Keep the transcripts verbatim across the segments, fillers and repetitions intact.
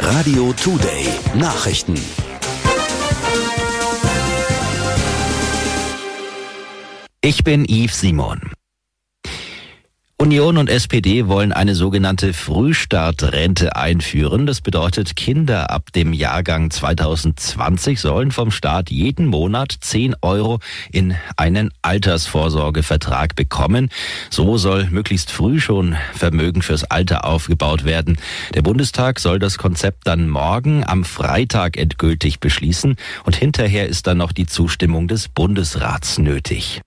Radio Today Nachrichten. Ich bin Yves Simon. Union und S P D wollen eine sogenannte Frühstartrente einführen. Das bedeutet, Kinder ab dem Jahrgang zwanzig zwanzig sollen vom Staat jeden Monat zehn Euro in einen Altersvorsorgevertrag bekommen. So soll möglichst früh schon Vermögen fürs Alter aufgebaut werden. Der Bundestag soll das Konzept dann morgen am Freitag endgültig beschließen und hinterher ist dann noch die Zustimmung des Bundesrats nötig.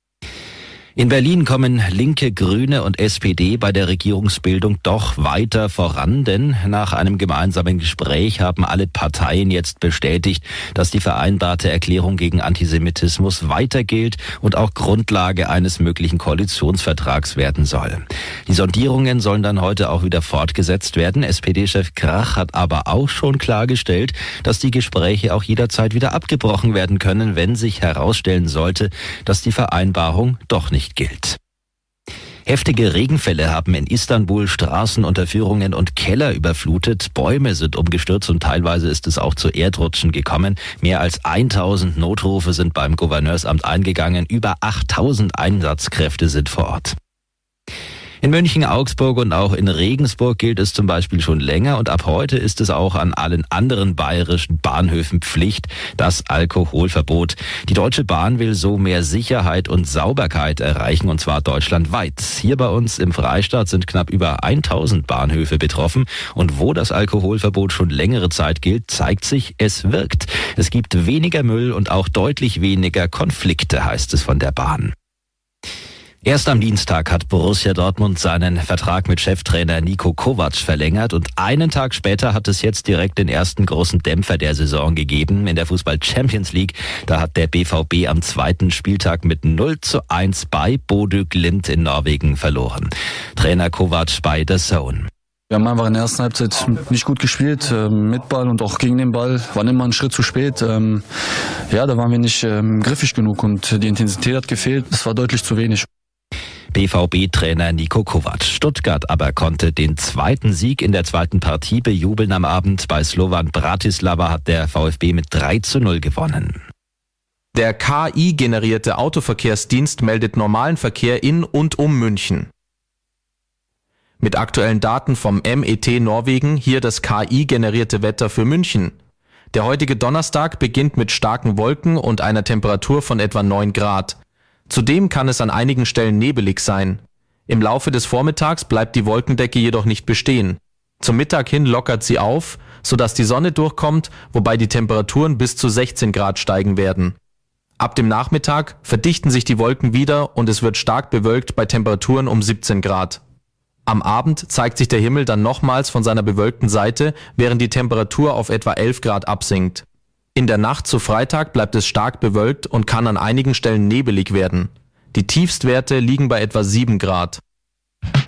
In Berlin kommen Linke, Grüne und S P D bei der Regierungsbildung doch weiter voran, denn nach einem gemeinsamen Gespräch haben alle Parteien jetzt bestätigt, dass die vereinbarte Erklärung gegen Antisemitismus weiter gilt und auch Grundlage eines möglichen Koalitionsvertrags werden soll. Die Sondierungen sollen dann heute auch wieder fortgesetzt werden. S P D-Chef Krach hat aber auch schon klargestellt, dass die Gespräche auch jederzeit wieder abgebrochen werden können, wenn sich herausstellen sollte, dass die Vereinbarung doch nicht gilt. Heftige Regenfälle haben in Istanbul Straßenunterführungen und Keller überflutet. Bäume sind umgestürzt und teilweise ist es auch zu Erdrutschen gekommen. Mehr als tausend Notrufe sind beim Gouverneursamt eingegangen. Über achttausend Einsatzkräfte sind vor Ort. In München, Augsburg und auch in Regensburg gilt es zum Beispiel schon länger und ab heute ist es auch an allen anderen bayerischen Bahnhöfen Pflicht, das Alkoholverbot. Die Deutsche Bahn will so mehr Sicherheit und Sauberkeit erreichen und zwar deutschlandweit. Hier bei uns im Freistaat sind knapp über tausend Bahnhöfe betroffen und wo das Alkoholverbot schon längere Zeit gilt, zeigt sich, es wirkt. Es gibt weniger Müll und auch deutlich weniger Konflikte, heißt es von der Bahn. Erst am Dienstag hat Borussia Dortmund seinen Vertrag mit Cheftrainer Niko Kovac verlängert und einen Tag später hat es jetzt direkt den ersten großen Dämpfer der Saison gegeben. In der Fußball-Champions League, da hat der B V B am zweiten Spieltag mit null zu eins bei Bodø Glimt in Norwegen verloren. Trainer Kovac bei The Zone. Wir haben einfach in der ersten Halbzeit nicht gut gespielt, mit Ball und auch gegen den Ball, waren immer einen Schritt zu spät. Ja, da waren wir nicht griffig genug und die Intensität hat gefehlt, es war deutlich zu wenig. B V B-Trainer Niko Kovac. Stuttgart aber konnte den zweiten Sieg in der zweiten Partie bejubeln am Abend. Bei Slovan Bratislava hat der VfB mit drei zu null gewonnen. Der K I-generierte Autoverkehrsdienst meldet normalen Verkehr in und um München. Mit aktuellen Daten vom M E T Norwegen hier das K I-generierte Wetter für München. Der heutige Donnerstag beginnt mit starken Wolken und einer Temperatur von etwa neun Grad. Zudem kann es an einigen Stellen nebelig sein. Im Laufe des Vormittags bleibt die Wolkendecke jedoch nicht bestehen. Zum Mittag hin lockert sie auf, sodass die Sonne durchkommt, wobei die Temperaturen bis zu sechzehn Grad steigen werden. Ab dem Nachmittag verdichten sich die Wolken wieder und es wird stark bewölkt bei Temperaturen um siebzehn Grad. Am Abend zeigt sich der Himmel dann nochmals von seiner bewölkten Seite, während die Temperatur auf etwa elf Grad absinkt. In der Nacht zu Freitag bleibt es stark bewölkt und kann an einigen Stellen nebelig werden. Die Tiefstwerte liegen bei etwa sieben Grad.